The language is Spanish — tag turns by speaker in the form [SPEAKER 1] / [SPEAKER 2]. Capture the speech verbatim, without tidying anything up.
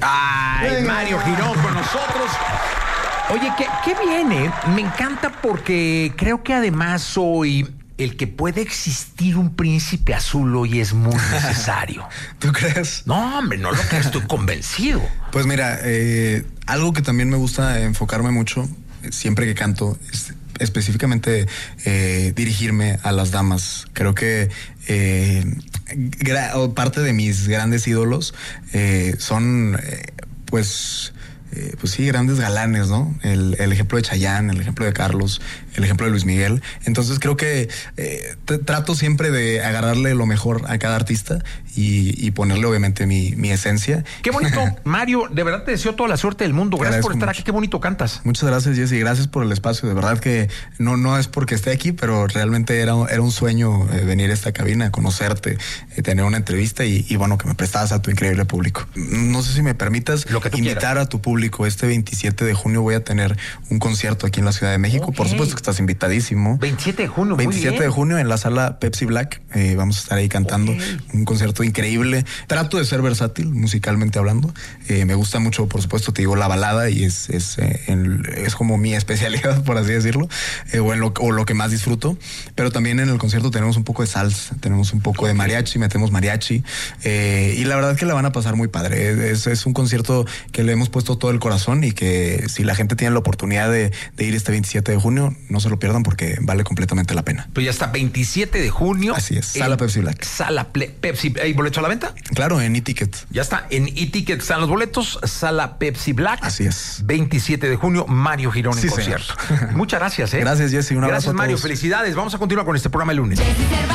[SPEAKER 1] Ay,
[SPEAKER 2] Venga.
[SPEAKER 1] Mario Girón con nosotros. Oye, ¿qué, qué viene? Me encanta porque creo que además soy el que puede existir un príncipe azul hoy es muy necesario.
[SPEAKER 2] ¿Tú crees?
[SPEAKER 1] No, hombre, no lo creo, estoy convencido.
[SPEAKER 2] Pues mira, eh, algo que también me gusta enfocarme mucho siempre que canto es específicamente eh, dirigirme a las damas. Creo que eh, gra- o parte de mis grandes ídolos eh, son eh, pues... Eh, pues sí, grandes galanes, ¿no? El, el ejemplo de Chayanne, el ejemplo de Carlos, el ejemplo de Luis Miguel. Entonces creo que eh, t- trato siempre de agarrarle lo mejor a cada artista y, y ponerle obviamente mi, mi esencia.
[SPEAKER 1] Qué bonito, Mario, de verdad te deseo toda la suerte del mundo. Gracias por
[SPEAKER 2] agradezco
[SPEAKER 1] estar
[SPEAKER 2] mucho.
[SPEAKER 1] aquí, qué bonito cantas.
[SPEAKER 2] Muchas gracias, Jesse. Gracias por el espacio. De verdad que no, no es porque esté aquí, pero realmente era, era un sueño eh, venir a esta cabina, conocerte, eh, tener una entrevista y, y bueno, que me prestaras a tu increíble público. No sé si me permitas
[SPEAKER 1] Lo que tú
[SPEAKER 2] invitar
[SPEAKER 1] quieras.
[SPEAKER 2] a tu público. Este veintisiete de junio voy a tener un concierto aquí en la Ciudad de México.
[SPEAKER 1] Ok.
[SPEAKER 2] Por supuesto que estás invitadísimo.
[SPEAKER 1] veintisiete de junio, muy
[SPEAKER 2] veintisiete
[SPEAKER 1] bien.
[SPEAKER 2] de junio en la sala Pepsi Black. Eh, vamos a estar ahí cantando
[SPEAKER 1] Ok.
[SPEAKER 2] un concierto increíble. Trato de ser versátil, musicalmente hablando. Eh, me gusta mucho, por supuesto, te digo, la balada y es, es, eh, en- es como mi especialidad, por así decirlo, eh, o, en lo, o lo que más disfruto. Pero también en el concierto tenemos un poco de salsa, tenemos un poco de mariachi, metemos mariachi. Eh, y la verdad que la van a pasar muy padre. Es, es un concierto que le hemos puesto todo el corazón y que si la gente tiene la oportunidad de, de ir este veintisiete de junio, no se lo pierdan porque vale completamente la pena.
[SPEAKER 1] Pues ya está, veintisiete de junio.
[SPEAKER 2] Así es,
[SPEAKER 1] en
[SPEAKER 2] sala Pepsi Black.
[SPEAKER 1] Sala Ple- Pepsi. ¿Hay boletos a la venta?
[SPEAKER 2] Claro, en e-ticket.
[SPEAKER 1] Ya está, en e-ticket están los boletos, sala Pepsi Black.
[SPEAKER 2] Así es.
[SPEAKER 1] veintisiete de junio, Mario Girón
[SPEAKER 2] Sí,
[SPEAKER 1] en
[SPEAKER 2] señor.
[SPEAKER 1] concierto. Muchas gracias, ¿eh?
[SPEAKER 2] Gracias, Jesse. Un abrazo
[SPEAKER 1] Gracias,
[SPEAKER 2] a
[SPEAKER 1] Mario.
[SPEAKER 2] todos.
[SPEAKER 1] Felicidades. Vamos a continuar con este programa el lunes.
[SPEAKER 3] Jesse Cervantes.